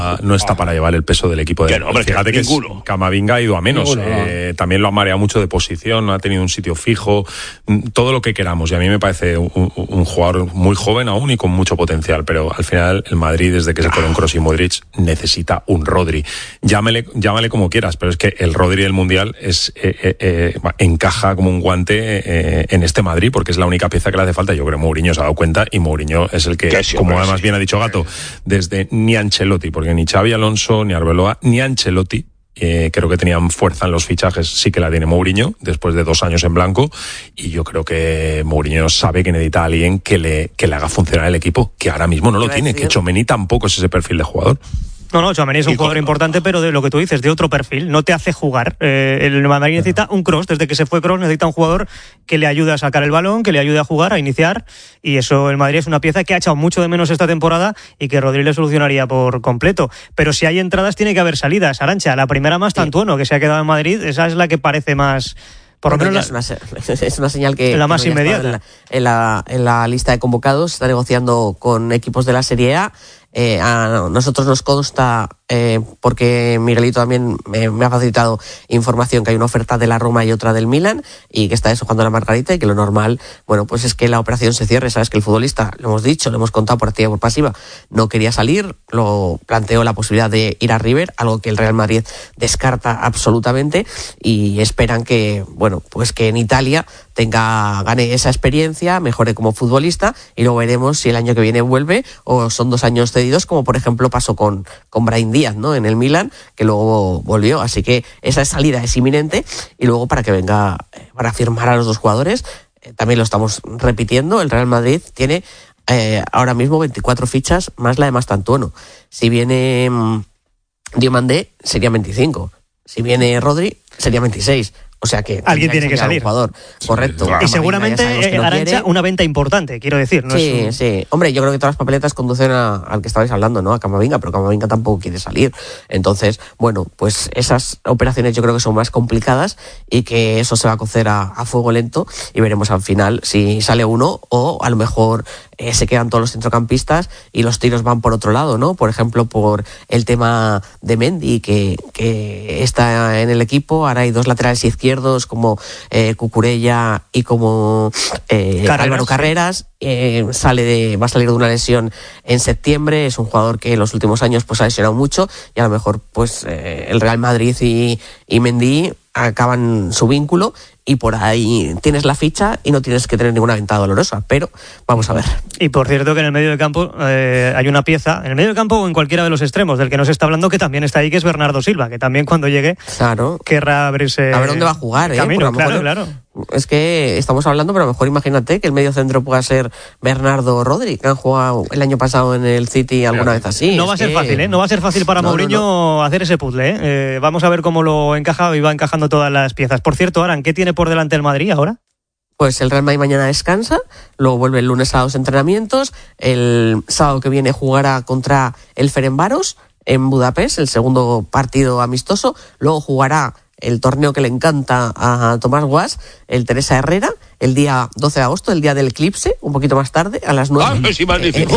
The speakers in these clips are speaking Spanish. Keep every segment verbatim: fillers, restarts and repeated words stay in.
no está para llevar el peso del equipo de no, hombre, fíjate que, que es, Camavinga ha ido a menos, ninguno, eh, no. También lo ha mareado mucho de posición, no ha tenido un sitio fijo, todo lo que queramos, y a mí me parece un, un, un jugador muy joven aún y con mucho potencial, pero al final el Madrid, desde que se fueron Kroos y Modric, necesita un Rodri. Llámale, llámale como quieras, pero es que el Rodri del Mundial es eh, eh, eh, encaja como un guante eh, en este Madrid, porque es la única pieza que le hace falta. Yo creo que Mourinho se ha dado cuenta, y Mourinho es el que, sí, como además sí, bien ha dicho Gato, desde ni Ancelotti, porque ni Xavi Alonso, ni Arbeloa, ni Ancelotti, eh, creo que tenían fuerza en los fichajes, sí que la tiene Mourinho, después de dos años en blanco, y yo creo que Mourinho sabe que necesita a alguien que le, que le haga funcionar el equipo, que ahora mismo no lo tiene, que Tchouaméni tampoco es ese perfil de jugador. No, no, Tchouaméni es un jugador importante, pero de lo que tú dices, de otro perfil, no te hace jugar. Eh, el Madrid necesita un Kroos, desde que se fue Kroos necesita un jugador que le ayude a sacar el balón, que le ayude a jugar, a iniciar, y eso el Madrid es una pieza que ha echado mucho de menos esta temporada y que Rodri le solucionaría por completo. Pero si hay entradas tiene que haber salidas. Arantxa, la primera más Tantuono, que se ha quedado en Madrid, esa es la que parece más... Por lo menos la, es, una, es una señal que la más que no inmediata en la, en, la, en la lista de convocados, está negociando con equipos de la Serie A. Eh, a nosotros nos consta, eh, porque Miguelito también me, me ha facilitado información, que hay una oferta de la Roma y otra del Milan, y que está eso jugando la Margarita, y que lo normal, bueno, pues es que la operación se cierre. Sabes que el futbolista, lo hemos dicho, lo hemos contado por activa y por pasiva, no quería salir, lo planteó la posibilidad de ir a River, algo que el Real Madrid descarta absolutamente, y esperan que, bueno, pues que en Italia tenga, gane esa experiencia, mejore como futbolista, y luego veremos si el año que viene vuelve o son dos años cedidos, como por ejemplo pasó con, con Brahim Díaz, ¿no?, en el Milan, que luego volvió. Así que esa salida es inminente, y luego para que venga, para firmar a los dos jugadores, eh, también lo estamos repitiendo, el Real Madrid tiene eh, ahora mismo veinticuatro fichas más la de Mastantuono. Si viene um, Diomandé sería veinticinco, si viene Rodri sería veintiséis. O sea que alguien tiene que salir. Jugador. Correcto. Y seguramente, eh, Arantxa, una venta importante, quiero decir. ¿no? Sí, es un... sí. Hombre, yo creo que todas las papeletas conducen a, al que estabais hablando, ¿no? A Camavinga, pero Camavinga tampoco quiere salir. Entonces, bueno, pues esas operaciones yo creo que son más complicadas, y que eso se va a cocer a, a fuego lento, y veremos al final si sale uno, o a lo mejor eh, se quedan todos los centrocampistas y los tiros van por otro lado, ¿no? Por ejemplo, por el tema de Mendy, que, que está en el equipo. Ahora hay dos laterales izquierdos, como eh, Cucurella y como eh, Carreras, Álvaro Carreras. Eh, sale de, va a salir de una lesión en septiembre. Es un jugador que en los últimos años pues ha lesionado mucho, y a lo mejor pues eh, el Real Madrid y, y Mendy acaban su vínculo, y por ahí tienes la ficha y no tienes que tener ninguna venta dolorosa, pero vamos a ver. Y por cierto que en el medio del campo eh, hay una pieza, en el medio del campo o en cualquiera de los extremos, del que no se está hablando, que también está ahí, que es Bernardo Silva, que también cuando llegue claro, querrá abrirse a ver dónde va a jugar, ¿eh? camino, a claro, mejor, claro. Es que estamos hablando, pero a lo mejor imagínate que el medio centro pueda ser Bernardo o Rodri, que han jugado el año pasado en el City alguna vez así. No va a ser que... fácil, ¿eh? No va a ser fácil para no, Mourinho no, no. hacer ese puzzle, ¿eh? Eh, Vamos a ver cómo lo encaja, y va encajando todas las piezas. Por cierto, Aran, ¿qué tiene por delante el Madrid ahora? Pues el Real Madrid mañana descansa, luego vuelve el lunes a los entrenamientos, el sábado que viene jugará contra el Ferencváros en Budapest, el segundo partido amistoso, luego jugará el torneo que le encanta a Tomás Guas, el Teresa Herrera, el día doce de agosto, el día del eclipse, un poquito más tarde, a las nueve. ¡Ah, sí, magnífico!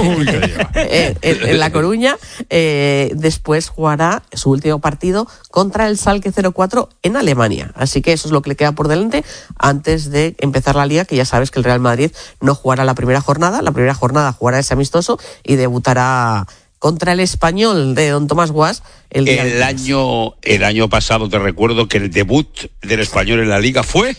en, en, en La Coruña. Eh, después jugará su último partido contra el Schalke cero cuatro en Alemania. Así que eso es lo que le queda por delante antes de empezar la Liga, que ya sabes que el Real Madrid no jugará la primera jornada. La primera jornada jugará ese amistoso y debutará contra el Español de don Tomás Guas el día el año el año pasado. Te recuerdo que el debut del Español en la Liga fue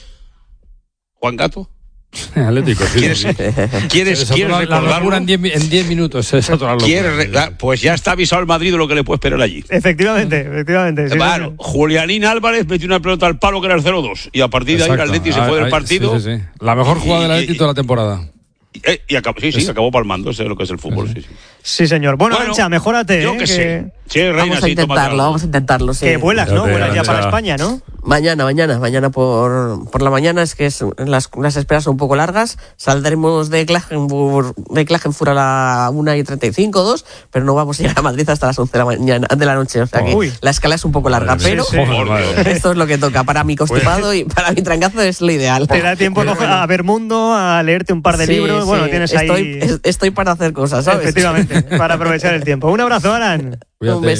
Juan Gato. Atlético, sí. ¿Quieres, sí. ¿quieres, ¿quieres la, recordarlo? La locura en diez minutos. Es otra locura. Pues ya está avisado el Madrid de lo que le puede esperar allí. Efectivamente, efectivamente. Sí, claro, sí, sí. Julianín Álvarez metió una pelota al palo que era el cero dos, y a partir de Exacto. ahí el Atleti se fue del partido. Sí, sí, sí. La mejor jugada del Atleti toda la temporada. Eh, y acabó, sí, sí, es... acabó palmando, eso es lo que es el fútbol. Sí, sí. sí señor. Bueno, bueno Arantxa, mejórate. Yo eh, que sé. Sí, Reina, vamos a intentarlo, vamos a intentarlo. Sí. Que vuelas, ¿no? Vuelas ya para España, ¿no? Mañana, mañana, mañana por, por la mañana, es que es, las, las esperas son un poco largas. Saldremos de Klagenfurt, de Klagenfurt a la una y treinta y cinco, dos, pero no vamos a llegar a Madrid hasta las once de la mañana, de la noche. O sea que Uy. la escala es un poco larga, pero sí, sí. esto es lo que toca. Para mi constipado y para mi trancazo es lo ideal. Te da tiempo a ver mundo, a leerte un par de sí, libros. Sí. Bueno, tienes estoy, ahí. Estoy para hacer cosas, ¿sabes? Efectivamente, para aprovechar el tiempo. Un abrazo, Aran. Un beso.